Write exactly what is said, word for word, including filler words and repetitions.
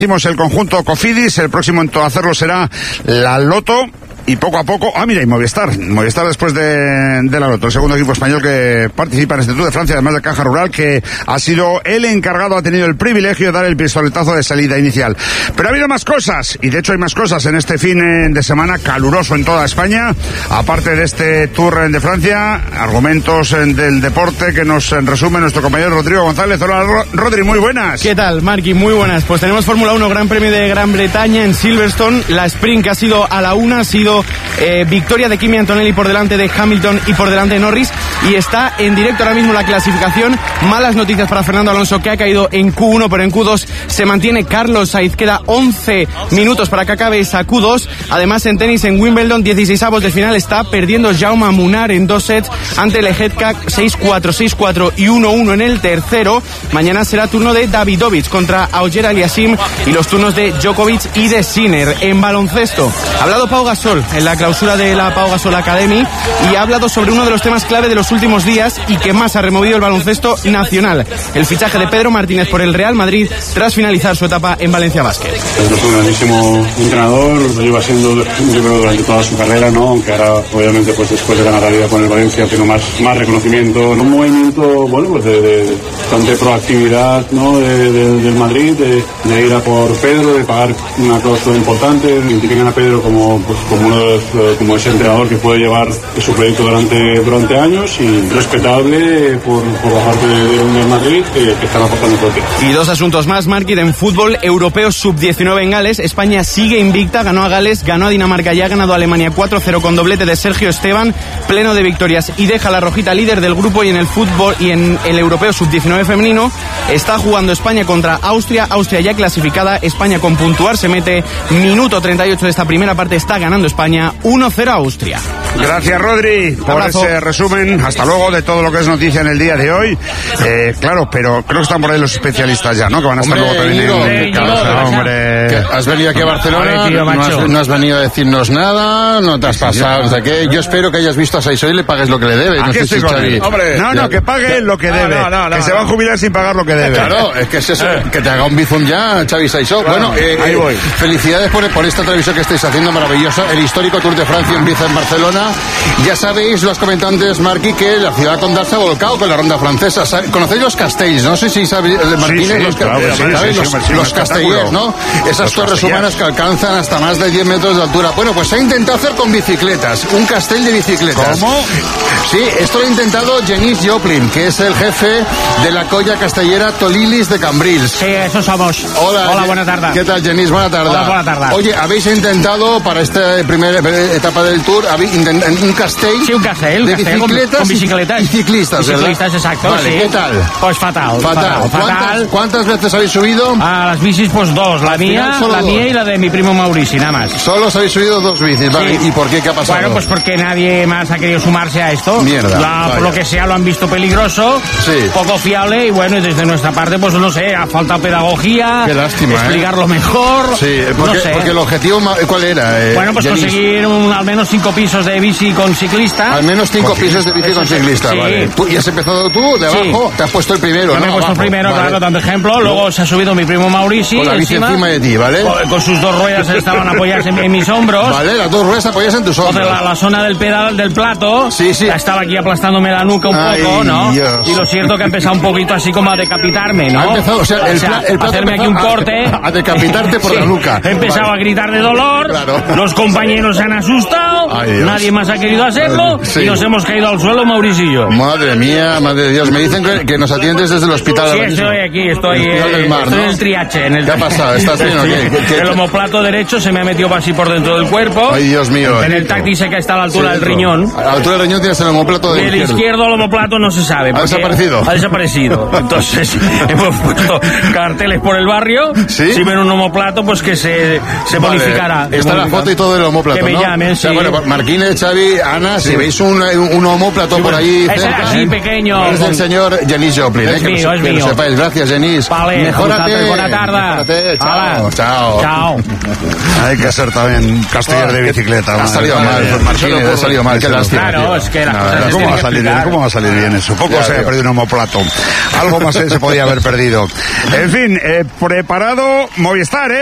Hicimos el conjunto Cofidis, el próximo en hacerlo será la Loto. Y poco a poco, ah mira, y Movistar, Movistar después de, de la Loto, el segundo equipo español que participa en este Tour de Francia, además de Caja Rural, que ha sido el encargado, ha tenido el privilegio de dar el pistoletazo de salida inicial. Pero ha habido más cosas, y de hecho hay más cosas en este fin de semana caluroso en toda España, aparte de este Tour de Francia, argumentos del deporte que nos resume nuestro compañero Rodrigo González. Hola Rodri, muy buenas. ¿Qué tal, Marqui? Muy buenas. Pues tenemos Fórmula uno, Gran Premio de Gran Bretaña en Silverstone, la sprint que ha sido a la una, ha sido Eh, victoria de Kimi Antonelli por delante de Hamilton y por delante de Norris, y está en directo ahora mismo la clasificación. Malas noticias para Fernando Alonso, que ha caído en Q uno, pero en Q dos se mantiene Carlos Sainz. Queda once minutos para que acabe esa Q dos. Además, en tenis, en Wimbledon, dieciseisavos de final, está perdiendo Jaume Munar en dos sets ante Lehecka, seis cuatro, seis cuatro y uno uno en el tercero. Mañana será turno de Davidovich contra Auger Aliassime y los turnos de Djokovic y de Sinner. En baloncesto, ha hablado Pau Gasol en la clausura de la Pau Gasol Academy y ha hablado sobre uno de los temas clave de los últimos días y que más ha removido el baloncesto nacional: el fichaje de Pedro Martínez por el Real Madrid tras finalizar su etapa en Valencia Basket. Es un grandísimo entrenador, lo lleva siendo yo creo durante toda su carrera, ¿no? Aunque ahora obviamente pues después de ganar la Liga con el Valencia tiene más, más reconocimiento, un movimiento bueno pues de, de bastante proactividad, ¿no? De, de, del Madrid, de, de ir a por Pedro, de pagar una cláusula importante, identifican a Pedro como pues como uno de los, como ese entrenador que puede llevar su proyecto durante durante años, y respetable por, por la parte de, de Madrid que, que están aportando todo el tiempo. Y dos asuntos más, Marquín. En fútbol europeo sub diecinueve en Gales, España sigue invicta, ganó a Gales, ganó a Dinamarca y ha ganado a Alemania cuatro cero con doblete de Sergio Esteban, pleno de victorias, y deja a la rojita líder del grupo. Y en el fútbol y en el europeo sub diecinueve femenino está jugando España contra Austria, Austria ya clasificada, España con puntuar se mete. Minuto treinta y ocho de esta primera parte, está ganando España uno cero a Austria. Gracias, Rodri, por Abrazo. ese resumen. Hasta luego de todo lo que es noticia en el día de hoy. Eh, claro, pero creo que están por ahí los especialistas ya, ¿no? Que van a estar Hombre, luego también Íñigo, en casa, hombre. Que has venido aquí a Barcelona, Hombre, tío, no, has, no has venido a decirnos nada, no te has pasado. O sea, que yo espero que hayas visto a Saisó y le pagues lo que le debe. No Aquí sé estoy si con Xavi- él. Hombre, no, no, que pague lo que No, debe. no, no, no, que se no. va a jubilar sin pagar lo que debe. Claro, es que es eso, que te haga un bizum ya, Xavi Saisó. Claro, bueno, eh, ahí voy. felicidades por, por esta televisión que estáis haciendo maravillosa. El histórico Tour de Francia empieza en Barcelona. Ya sabéis, los comentantes, Marqui, que la ciudad condal se ha volcado con la ronda francesa. ¿Conocéis los castells? No sé si sabéis, Martínez, sí, los, claro, ¿sabéis? sí, sí, los, sí, sí, los un castellers, espectáculo. ¿no? Esas Los torres castellers. humanas que alcanzan hasta más de diez metros de altura. Bueno, pues se ha intentado hacer con bicicletas, un castell de bicicletas. ¿Cómo? Sí, esto lo ha intentado Genís Joplin, que es el jefe de la colla castellera Tolilis de Cambrils. Sí, eso somos. Hola, Hola, buena tarde. ¿Qué tal, Genís? Buena tarde. Hola, buena tarde. Oye, habéis intentado para esta primera etapa del Tour habéis intent- un castell, Sí, un castell, un de castell con- bicicletas, con bicicletas. y ciclistas, Y ¿verdad? ciclistas, exacto, Vale, sí. ¿qué tal? Pues fatal. Fatal. Fatal. ¿Cuántas, fatal. ¿Cuántas veces habéis subido? A las bicis, pues dos. La Al mía, final solo la dos. mía y la de mi primo Maurici, nada más. Solo os habéis subido dos bicis, ¿vale? Sí. ¿Y por qué? ¿Qué ha pasado? Bueno, pues porque nadie más ha querido sumarse a esto. Mierda, La- vaya. por lo que sea, lo han visto peligroso, Sí. poco fiable, y bueno, y desde nuestra parte, pues no sé, ha faltado pedagogía, Qué lástima, ¿eh? explicarlo mejor. Sí, porque, no sé. porque el objetivo, ma- ¿cuál era? eh, Bueno, pues Genís? conseguir un- al menos cinco pisos de bici con ciclista. Al menos cinco pisos de bici Eso con sí. ciclista, Sí. vale. ¿Tú, ¿Y has empezado tú de Sí. abajo? Te has puesto el primero, Yo ¿no? me he puesto Abajo. primero, Vale. claro, dando ejemplo. Luego se ha subido mi primo Maurici. Con la bici encima de ti, ¿vale? Con, con sus dos ruedas estaban apoyadas en, en mis hombros. Vale, las dos ruedas apoyas en tus Entonces hombros. la, la zona del pedal del plato, Sí, sí. ya estaba aquí aplastándome la nuca un Ay, poco, ¿no? Dios. Y lo cierto que ha empezado un poquito así como a decapitarme, ¿no? Ha empezado, o sea, el, pla- el a plato hacerme aquí empezó un a- corte. A, decapitarte por Sí. la nuca. He empezado Vale. a gritar de dolor, Claro. los compañeros se han asustado, Ay, Dios. nadie más ha querido hacerlo, Sí. y nos hemos caído al suelo, Mauricio y yo. Madre mía, madre de Dios. Me dicen que, que nos atiendes desde el hospital Sí, ahora mismo. estoy aquí, estoy, El Hospital eh, del Mar, estoy ¿no? en el triache. En el... ¿Qué ha pasado? ¿Estás bien o qué? ¿Qué- qué- El omoplato derecho se me ha metido así por dentro del cuerpo. Ay, Dios mío. En el táctice que está a la altura Sí, del dentro. riñón. A la altura del riñón tienes el homoplato Y del el izquierdo. izquierdo, el omoplato, no se sabe. porque desaparecido? Ha desaparecido. Entonces, hemos puesto carteles por el barrio. ¿Sí? Si ven un omoplato, pues que se, se Vale. bonificará. Está la foto y todo del homóplato, Que me ¿no? llamen, O sea, sí. bueno, Marquínez, Xavi, Ana, si veis un, un homóplato por ahí Ese cerca, así, ¿eh? pequeño. Es del señor Genís Joplin, Es ¿eh? Que, mío, lo, es que lo mío. sepáis. Gracias, Genís. Vale, Mejórate. buena tarde. Mejórate. Chao. Hala. Chao. Chao. Chao. Hay que ser también castellar de bicicleta. Ha salido mal, Martínez, ha salido mal. Qué lástima. Claro, es que las No, cosas se ¿cómo, tienen va a que salir bien? explicar. ¿Cómo va a salir bien eso? Poco Ya, se ha tío. perdido un homoplato. Algo más se podía haber perdido. En fin, eh, preparado Movistar, ¿eh?